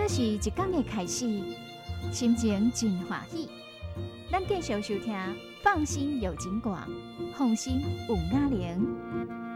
是一天的开始，心情真欢喜。咱继续收听，放心有情广，放心有雅玲。